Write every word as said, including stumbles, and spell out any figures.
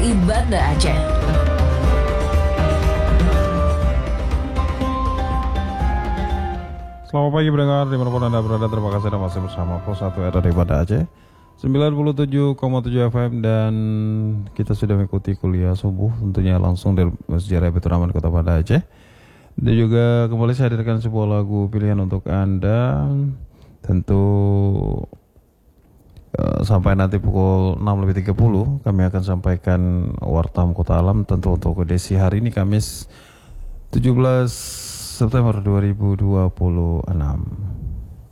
R I Banda Aceh. Selamat pagi pendengar, dimanapun Anda berada, terima kasih Anda masih bersama Pro satu R R I Banda Aceh sembilan puluh tujuh koma tujuh F M, dan kita sudah mengikuti kuliah subuh tentunya langsung dari Masjid Raya Baitur Rahman Kota Banda Aceh. Dan juga kembali saya hadirkan sebuah lagu pilihan untuk Anda, tentu uh, sampai nanti pukul enam lebih tiga puluh kami akan sampaikan Warta Kota Alam, tentu untuk edisi hari ini Kamis tujuh belas September dua ribu dua puluh enam.